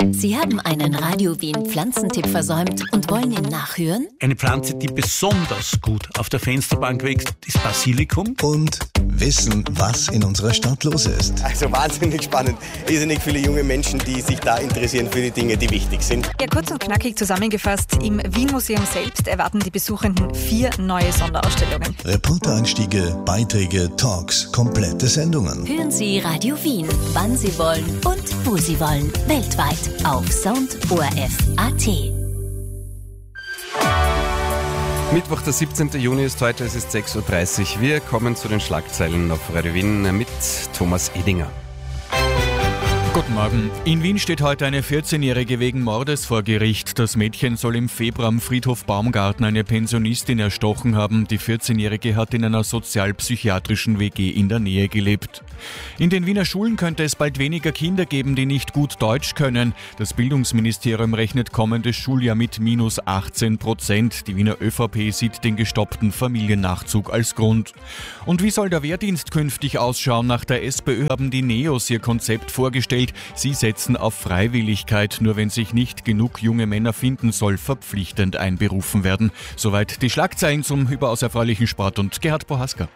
Sie haben einen Radio Wien Pflanzentipp versäumt und wollen ihn nachhören? Eine Pflanze, die besonders gut auf der Fensterbank wächst, ist Basilikum. Und wissen, was in unserer Stadt los ist. Also wahnsinnig spannend. Irrsinnig viele junge Menschen, die sich da interessieren für die Dinge, die wichtig sind. Ja, kurz und knackig zusammengefasst, im Wien-Museum selbst erwarten die Besuchenden 4 neue Sonderausstellungen. Reportereinstiege, Beiträge, Talks, komplette Sendungen. Hören Sie Radio Wien, wann Sie wollen und wo Sie wollen. Weltweit auf soundorf.at. Mittwoch, der 17. Juni ist heute, es ist 6.30 Uhr. Wir kommen zu den Schlagzeilen auf Radio Wien mit Thomas Edinger. Guten Morgen. In Wien steht heute eine 14-Jährige wegen Mordes vor Gericht. Das Mädchen soll im Februar am Friedhof Baumgarten eine Pensionistin erstochen haben. Die 14-Jährige hat in einer sozialpsychiatrischen WG in der Nähe gelebt. In den Wiener Schulen könnte es bald weniger Kinder geben, die nicht gut Deutsch können. Das Bildungsministerium rechnet kommendes Schuljahr mit minus 18%. Die Wiener ÖVP sieht den gestoppten Familiennachzug als Grund. Und wie soll der Wehrdienst künftig ausschauen? Nach der SPÖ haben die Neos ihr Konzept vorgestellt. Sie setzen auf Freiwilligkeit. Nur wenn sich nicht genug junge Männer finden, soll verpflichtend einberufen werden. Soweit die Schlagzeilen zum überaus erfreulichen Sport und Gerhard Bohaska.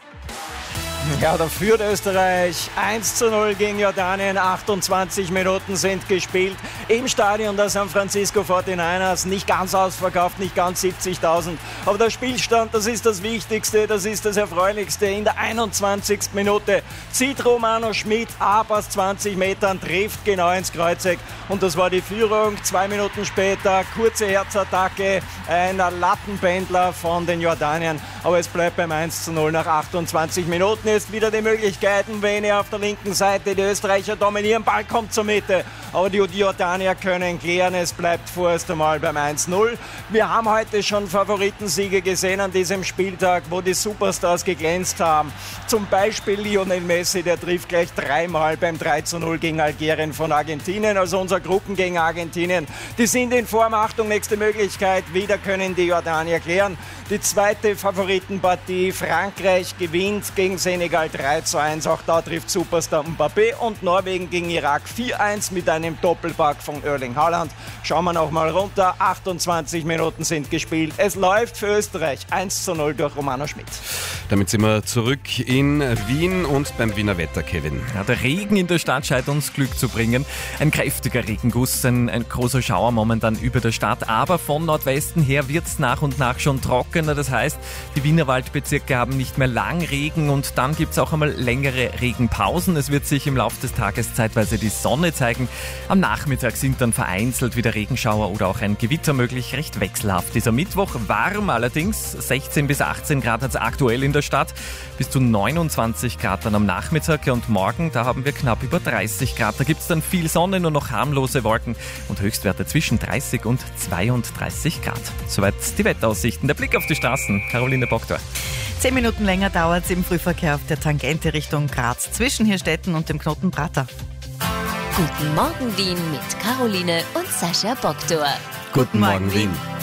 Ja, da führt Österreich 1:0 gegen Jordanien. 28 Minuten sind gespielt im Stadion der San Francisco 49ers. Nicht ganz ausverkauft, nicht ganz 70.000. Aber der Spielstand, das ist das Wichtigste, das ist das Erfreulichste. In der 21. Minute zieht Romano Schmid ab aus 20 Metern, trifft genau ins Kreuzeck. Und das war die Führung. 2 Minuten später, kurze Herzattacke, ein Lattenpendler von den Jordaniern. Aber es bleibt beim 1:0 nach 28 Minuten. Jetzt wieder die Möglichkeiten, Vene auf der linken Seite, die Österreicher dominieren, Ball kommt zur Mitte, aber die Jordanier können klären, es bleibt vorerst einmal beim 1:0. Wir haben heute schon Favoritensiege gesehen an diesem Spieltag, wo die Superstars geglänzt haben. Zum Beispiel Lionel Messi, der trifft gleich 3-mal beim 3:0 gegen Algerien von Argentinien, also unser Gruppen gegen Argentinien. Die sind in Form, Achtung, nächste Möglichkeit, wieder können die Jordanier klären. Die zweite Favoritenpartie, Frankreich gewinnt gegen Senegal 3:1. Auch da trifft Superstar Mbappé und Norwegen gegen Irak 4:1 mit einem Doppelpack von Erling Haaland. Schauen wir noch mal runter. 28 Minuten sind gespielt. Es läuft für Österreich 1:0 durch Romano Schmid. Damit sind wir zurück in Wien und beim Wiener Wetter, Kevin. Ja, der Regen in der Stadt scheint uns Glück zu bringen. Ein kräftiger Regenguss, ein großer Schauer momentan über der Stadt. Aber von Nordwesten her wird es nach und nach schon trockener. Das heißt, die Wiener Waldbezirke haben nicht mehr lang Regen und dann gibt es auch einmal längere Regenpausen. Es wird sich im Laufe des Tages zeitweise die Sonne zeigen. Am Nachmittag sind dann vereinzelt wieder Regenschauer oder auch ein Gewitter möglich. Recht wechselhaft dieser Mittwoch. Warm allerdings, 16 bis 18 Grad hat es aktuell in der Stadt. Bis zu 29 Grad dann am Nachmittag. Und morgen, da haben wir knapp über 30 Grad. Da gibt es dann viel Sonne, nur noch harmlose Wolken und Höchstwerte zwischen 30 und 32 Grad. Soweit die Wetteraussichten. Der Blick auf die Straßen. Caroline Boktor. 10 Minuten länger dauert es im Frühverkehr auf der Tangente Richtung Graz zwischen Hirstetten und dem Knoten Prater. Guten Morgen Wien mit Caroline und Sascha Boktor. Guten Morgen, Wien.